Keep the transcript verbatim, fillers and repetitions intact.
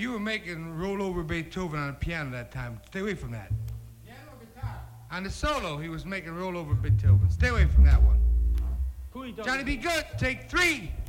you were making roll over Beethoven on the piano that time. Stay away from that. Piano or guitar? On the solo, he was making roll over Beethoven. Stay away from that one. Who he Johnny, be good. Take three.